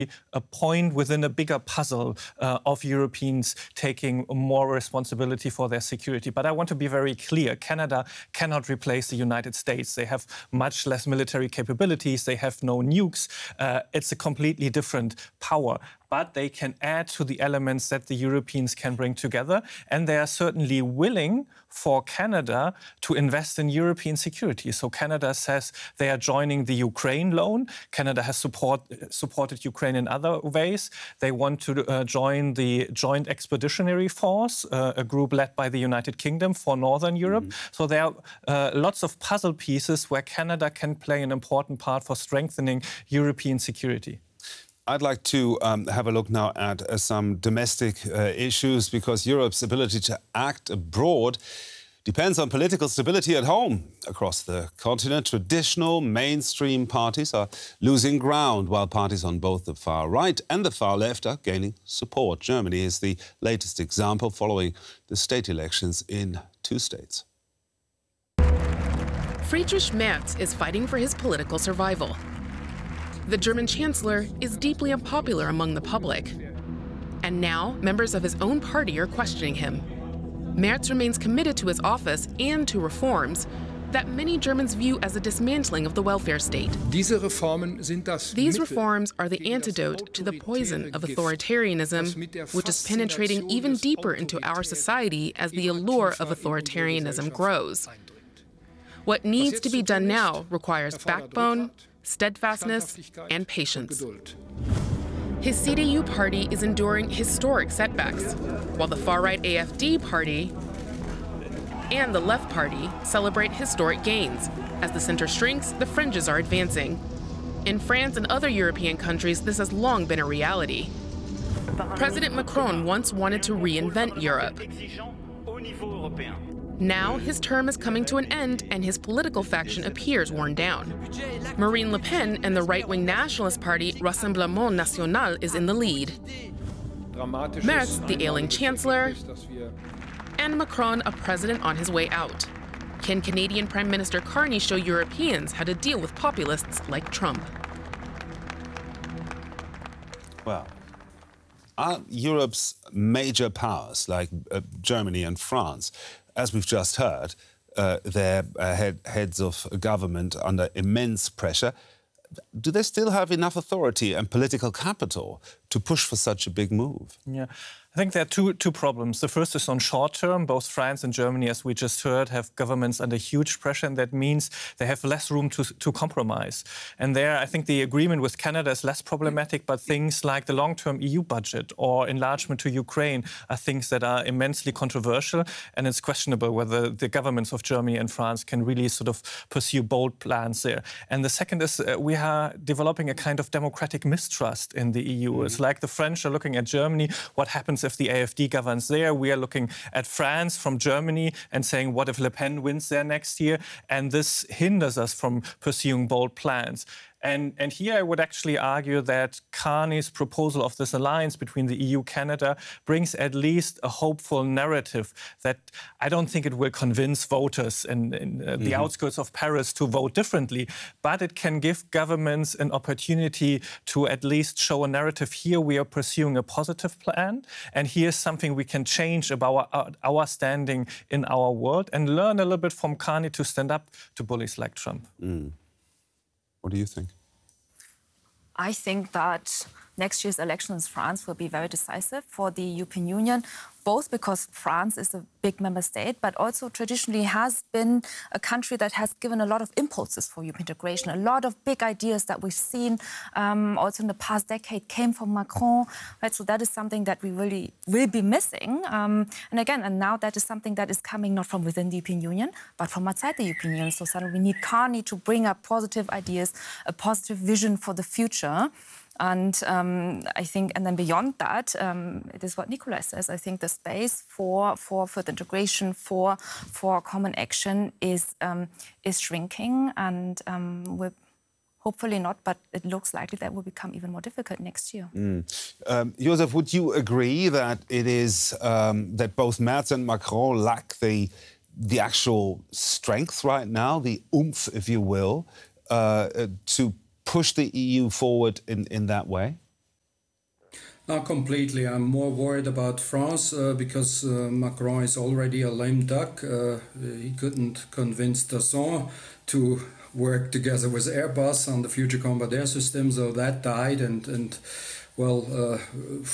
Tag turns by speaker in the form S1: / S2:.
S1: a point within a bigger puzzle of Europeans taking more responsibility for their security. But I want to be very clear. Canada cannot replace the United States. They have much less military capabilities. They have no nukes. It's a completely different power. But they can add to the elements that the Europeans can bring together. And they are certainly willing for Canada to invest in European security. So Canada says they are joining the Ukraine loan. Canada has supported Ukraine in other ways. They want to join the Joint Expeditionary Force, a group led by the United Kingdom for Northern Europe. So there are lots of puzzle pieces where Canada can play an important part for strengthening European security.
S2: I'd like to have a look now at some domestic issues, because Europe's ability to act abroad depends on political stability at home. Across the continent, traditional mainstream parties are losing ground, while parties on both the far right and the far left are gaining support. Germany is the latest example, following the state elections in 2 states.
S3: Friedrich Merz is fighting for his political survival. The German chancellor is deeply unpopular among the public. And now, members of his own party are questioning him. Merz remains committed to his office and to reforms that many Germans view as a dismantling of the welfare state. These reforms are the antidote to the poison of authoritarianism, which is penetrating even deeper into our society as the allure of authoritarianism grows. What needs to be done now requires backbone, steadfastness, and patience. His CDU party is enduring historic setbacks, while the far-right AfD party and the left party celebrate historic gains. As the center shrinks, the fringes are advancing. In France and other European countries, this has long been a reality. President Macron once wanted to reinvent Europe. Now, his term is coming to an end, and his political faction appears worn down. Marine Le Pen and the right-wing nationalist party Rassemblement National is in the lead. Merz, the ailing chancellor, and Macron, a president on his way out. Can Canadian Prime Minister Carney show Europeans how to deal with populists like Trump?
S2: Well, are Europe's major powers, like Germany and France, as we've just heard, their heads of government under immense pressure, do they still have enough authority and political capital to push for such a big move?
S1: Yeah. I think there are two problems. The first is on short term. Both France and Germany, as we just heard, have governments under huge pressure, and that means they have less room to compromise. And there, I think the agreement with Canada is less problematic, but things like the long-term EU budget or enlargement to Ukraine are things that are immensely controversial, and it's questionable whether the governments of Germany and France can really sort of pursue bold plans there. And the second is we are developing a kind of democratic mistrust in the EU. It's like the French are looking at Germany, what happens if the AfD governs there? We are looking at France from Germany and saying, what if Le Pen wins there next year? And this hinders us from pursuing bold plans. And here I would actually argue that Carney's proposal of this alliance between the EU and Canada brings at least a hopeful narrative that I don't think it will convince voters in the outskirts of Paris to vote differently, but it can give governments an opportunity to at least show a narrative. Here we are pursuing a positive plan, and here's something we can change about our standing in our world, and learn a little bit from Carney to stand up to bullies like Trump.
S2: What do you think?
S4: I think that next year's elections in France will be very decisive for the European Union, both because France is a big member state, but also traditionally has been a country that has given a lot of impulses for European integration. A lot of big ideas that we've seen also in the past decade came from Macron. Right? So that is something that we really will be missing. And now that is something that is coming not from within the European Union, but from outside the European Union. So suddenly we need Carney to bring up positive ideas, a positive vision for the future. And I think, and then beyond that, it is what Nikolai says. I think the space for further integration, for common action is shrinking, and we're hopefully not, but it looks likely that will become even more difficult next year.
S2: Joseph, would you agree that it is that both Merz and Macron lack the actual strength right now, the oomph, if you will, to push the EU forward in that way?
S5: Not completely. I'm more worried about France because Macron is already a lame duck. He couldn't convince Dassault to work together with Airbus on the Future Combat Air System, so that died. And well,